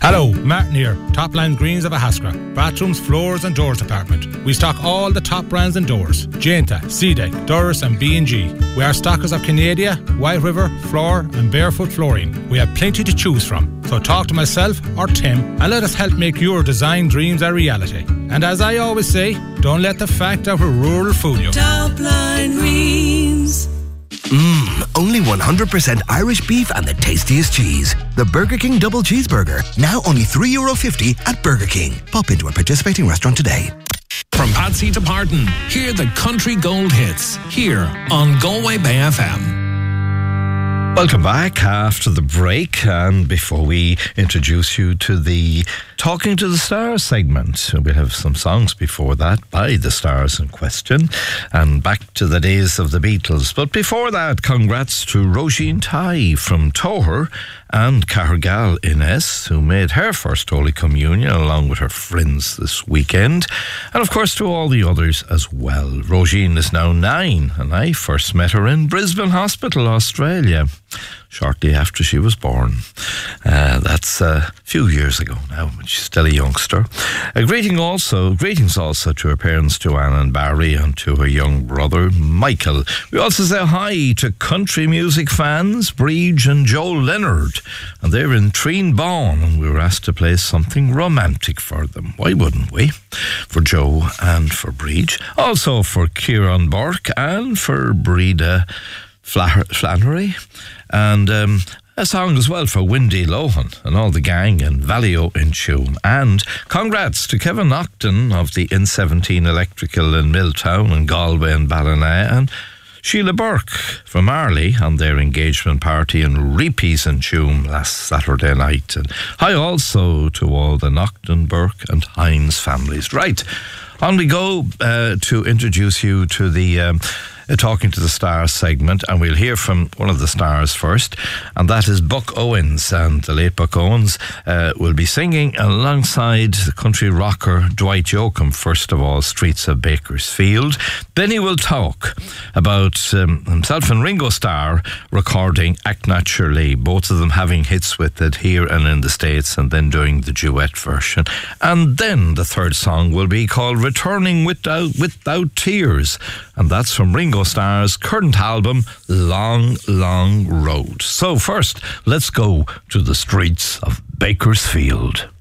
Hello, Martin here, Topline Greens of Ahaskra. Bathrooms, floors and doors department. We stock all the top brands and doors. Jainta, Cedeck, Durris and B&G. We are stockers of Canadia, White River, Floor and Barefoot Flooring. We have plenty to choose from. So talk to myself or Tim and let us help make your design dreams a reality. And as I always say, don't let the fact of a rural fool you. Topline Greens. Only 100% Irish beef and the tastiest cheese. The Burger King Double Cheeseburger. Now only €3.50 at Burger King. Pop into a participating restaurant today. From Patsy to Pardon, hear the country gold hits here on Galway Bay FM. Welcome back after the break, and before we introduce you to the Talking to the Stars segment, we'll have some songs before that by the stars in question, and back to the days of the Beatles. But before that, congrats to Roisin Tighe from Toher and Cargal Ines, who made her first Holy Communion along with her friends this weekend, and of course to all the others as well. Roisin is now 9, and I first met her in Brisbane Hospital, Australia, shortly after she was born. That's a few years ago now, when she's still a youngster. Greetings also to her parents, Joanne and Barry, and to her young brother, Michael. We also say hi to country music fans, Breege and Joe Leonard. And they're in Treenbawn, and we were asked to play something romantic for them. Why wouldn't we? For Joe and for Breege. Also for Kieran Burke and for Breda Flannery. And a song as well for Windy Lohan and all the gang in Valio in Tuam. And congrats to Kevin Naughton of the N17 Electrical in Milltown and Galway and Ballina, and Sheila Burke from Arley on their engagement party in Reepies in Tuam last Saturday night. And hi also to all the Naughton, Burke and Hines families. Right, on we go to introduce you to the Talking to the Stars segment, and we'll hear from one of the stars first, and that is Buck Owens. And the late Buck Owens will be singing alongside the country rocker Dwight Yoakam, first of all, Streets of Bakersfield. Then he will talk about himself and Ringo Starr recording Act Naturally, both of them having hits with it here and in the States, and then doing the duet version. And then the third song will be called Returning Without Tears, and that's from Ringo Starr's current album, Long, Long Road. So first, let's go to the streets of Bakersfield.